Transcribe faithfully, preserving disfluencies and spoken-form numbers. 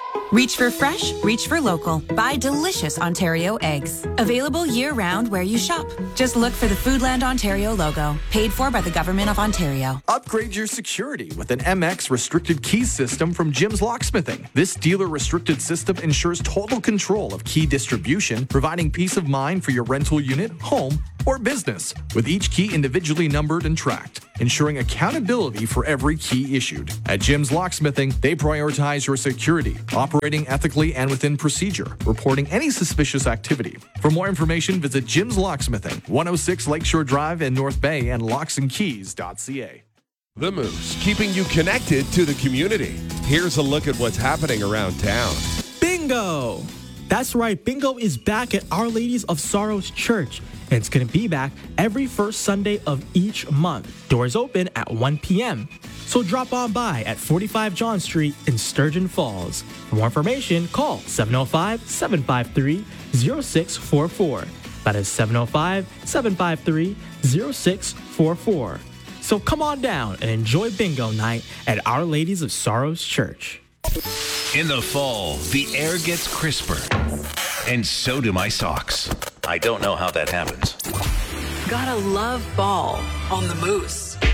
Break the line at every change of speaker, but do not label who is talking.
Reach for fresh, reach for local. Buy delicious Ontario eggs. Available year-round where you shop. Just look for the Foodland Ontario logo. Paid for by the Government of Ontario.
Upgrade your security with an M X restricted key system from Jim's Locksmithing. This dealer-restricted system ensures total control of key distribution, providing peace of mind for your rental unit, home, or business, with each key individually numbered and tracked, ensuring accountability for every key issued. At Jim's Locksmithing, they prioritize your security, operating ethically and within procedure, reporting any suspicious activity. For more information, visit Jim's Locksmithing, one oh six Lakeshore Drive in North Bay and locks and keys dot c a.
The Moose, keeping you connected to the community. Here's a look at what's happening around town.
Bingo! That's right, Bingo is back at Our Ladies of Sorrows Church. And it's going to be back every first Sunday of each month. Doors open at one p.m. So drop on by at forty-five John Street in Sturgeon Falls. For more information, call seven oh five, seven five three, oh six four four. That is seven oh five, seven five three, oh six four four. So come on down and enjoy Bingo night at Our Ladies of Sorrows Church.
In the fall, the air gets crisper, and so do my socks. I don't know how that happens.
Gotta love ball on the Moose.